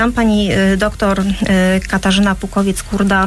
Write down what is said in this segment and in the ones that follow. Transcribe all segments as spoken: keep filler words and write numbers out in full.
Tam pani doktor Katarzyna Pukowiec-Kurda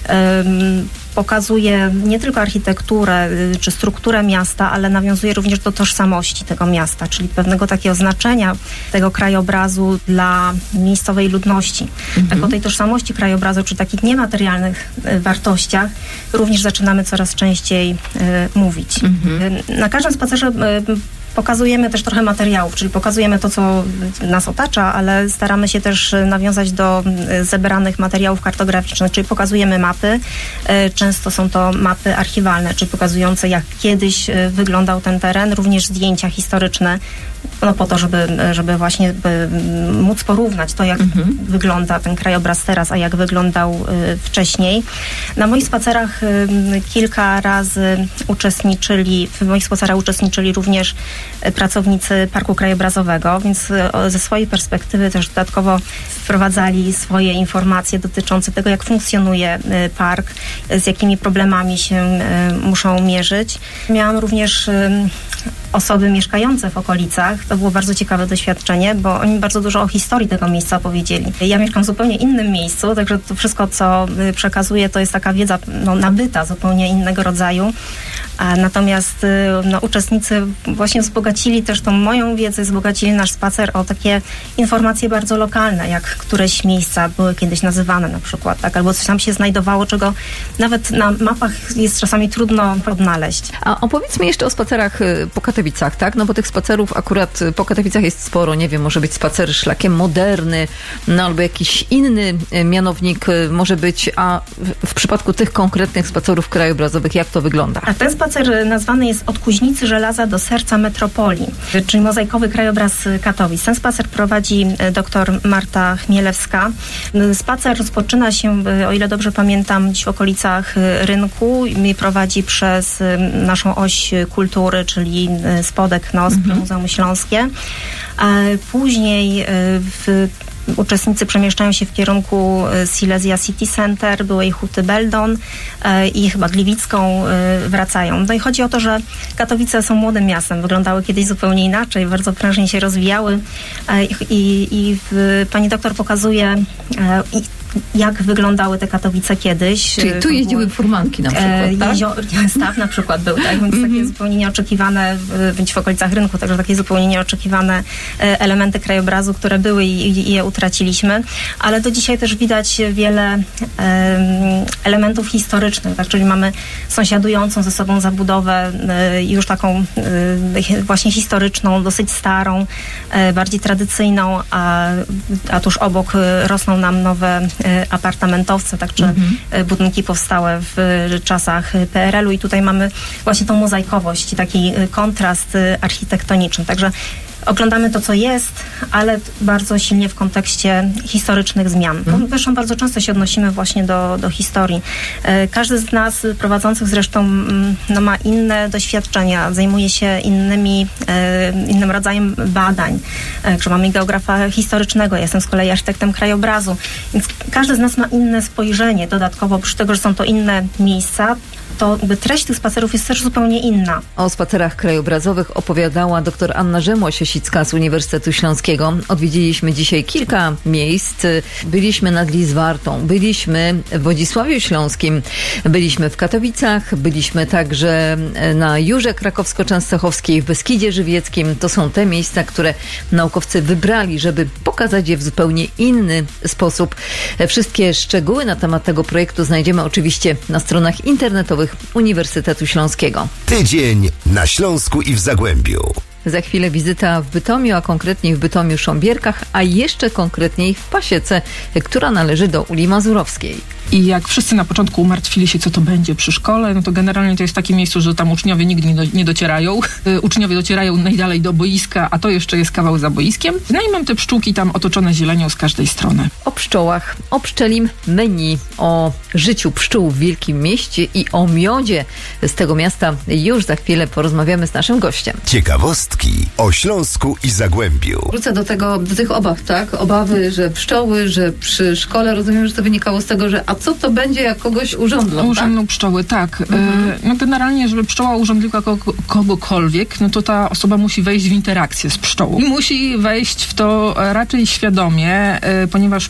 pokazuje nie tylko architekturę czy strukturę miasta, ale nawiązuje również do tożsamości tego miasta, czyli pewnego takiego znaczenia tego krajobrazu dla miejscowej ludności. Mhm. Tak o tej tożsamości krajobrazu, czy takich niematerialnych wartościach również zaczynamy coraz częściej y, mówić. Mhm. Na każdym spacerze y, pokazujemy też trochę materiałów, czyli pokazujemy to, co nas otacza, ale staramy się też nawiązać do zebranych materiałów kartograficznych, czyli pokazujemy mapy. Często są to mapy archiwalne, czyli pokazujące, jak kiedyś wyglądał ten teren, również zdjęcia historyczne, no po to, żeby, żeby właśnie by móc porównać to, jak mhm. wygląda ten krajobraz teraz, a jak wyglądał y, wcześniej. Na moich spacerach y, kilka razy uczestniczyli, w moich spacerach uczestniczyli również y, pracownicy Parku Krajobrazowego, więc y, ze swojej perspektywy też dodatkowo wprowadzali swoje informacje dotyczące tego, jak funkcjonuje y, park, y, z jakimi problemami się y, muszą mierzyć. Miałam również y, osoby mieszkające w okolicach. To było bardzo ciekawe doświadczenie, bo oni bardzo dużo o historii tego miejsca powiedzieli. Ja mieszkam w zupełnie innym miejscu, także to wszystko, co przekazuję, to jest taka wiedza no, nabyta, zupełnie innego rodzaju. A natomiast no, uczestnicy właśnie wzbogacili też tą moją wiedzę, wzbogacili nasz spacer o takie informacje bardzo lokalne, jak któreś miejsca były kiedyś nazywane na przykład, tak? Albo coś tam się znajdowało, czego nawet na mapach jest czasami trudno odnaleźć. A opowiedzmy jeszcze o spacerach po Katowicach, tak? No bo tych spacerów akurat po Katowicach jest sporo, nie wiem, może być spacer szlakiem Moderny, no albo jakiś inny mianownik może być, a w, w przypadku tych konkretnych spacerów krajobrazowych, jak to wygląda? A ten spacer nazwany jest Od Kuźnicy Żelaza do serca metropolii, czyli mozaikowy krajobraz Katowic. Ten spacer prowadzi dr Marta Chmielewska. Spacer rozpoczyna się, o ile dobrze pamiętam, gdzieś w okolicach rynku i prowadzi przez naszą oś kultury, czyli Spodek, Nos, mhm. Muzeum Śląskie. Później w uczestnicy przemieszczają się w kierunku Silesia City Center, byłej Huty Beldon i chyba Gliwicką wracają. No i chodzi o to, że Katowice są młodym miastem, wyglądały kiedyś zupełnie inaczej, bardzo prężnie się rozwijały i, i w, pani doktor pokazuje i, jak wyglądały te Katowice kiedyś. Czyli tu jeździły furmanki na przykład, tak? Jezio- staw na przykład był, tak? Więc mm-hmm. takie zupełnie nieoczekiwane, bądź w okolicach rynku, także takie zupełnie nieoczekiwane elementy krajobrazu, które były i, i je utraciliśmy. Ale do dzisiaj też widać wiele um, elementów historycznych, tak? Czyli mamy sąsiadującą ze sobą zabudowę y, już taką y, właśnie historyczną, dosyć starą, y, bardziej tradycyjną, a, a tuż obok y, rosną nam nowe apartamentowce, tak, czy mm-hmm. budynki powstałe w czasach P R L-u i tutaj mamy właśnie tą mozaikowość i taki kontrast architektoniczny. Także oglądamy to, co jest, ale bardzo silnie w kontekście historycznych zmian. Mm. Zresztą bardzo często się odnosimy właśnie do, do historii. Każdy z nas prowadzących zresztą no, ma inne doświadczenia, zajmuje się innymi, innym rodzajem badań. Że mamy geografa historycznego, ja jestem z kolei architektem krajobrazu, więc każdy z nas ma inne spojrzenie. Dodatkowo, oprócz tego, że są to inne miejsca, to jakby treść tych spacerów jest też zupełnie inna. O spacerach krajobrazowych opowiadała dr Anna Rzemło-Siesicka z Uniwersytetu Śląskiego. Odwiedziliśmy dzisiaj kilka miejsc. Byliśmy nad Lizwartą, byliśmy w Wodzisławiu Śląskim, byliśmy w Katowicach, byliśmy także na Jurze Krakowsko-Częstochowskiej, w Beskidzie Żywieckim. To są te miejsca, które naukowcy wybrali, żeby pokazać je w zupełnie inny sposób. Wszystkie szczegóły na temat tego projektu znajdziemy oczywiście na stronach internetowych Uniwersytetu Śląskiego. Tydzień na Śląsku i w Zagłębiu. Za chwilę wizyta w Bytomiu, a konkretniej w Bytomiu-Sząbierkach, a jeszcze konkretniej w Pasiece, która należy do Uli Mazurowskiej. I jak wszyscy na początku umartwili się, co to będzie przy szkole, no to generalnie to jest takie miejsce, że tam uczniowie nigdy nie, do, nie docierają. Y, uczniowie docierają najdalej do boiska, a to jeszcze jest kawał za boiskiem. No i mam te pszczółki tam otoczone zielenią z każdej strony. O pszczołach, o pszczelim menu, o życiu pszczół w wielkim mieście i o miodzie z tego miasta już za chwilę porozmawiamy z naszym gościem. Ciekawostki o Śląsku i Zagłębiu. Wrócę do tego, do tych obaw, tak? Obawy, że pszczoły, że przy szkole, rozumiem, że to wynikało z tego, że a co to będzie, jak kogoś urządlą, Urządlą tak? pszczoły, tak. Mhm. E, no generalnie, żeby pszczoła urządliła kogo, kogokolwiek, no to ta osoba musi wejść w interakcję z pszczołą. I musi wejść w to raczej świadomie, e, ponieważ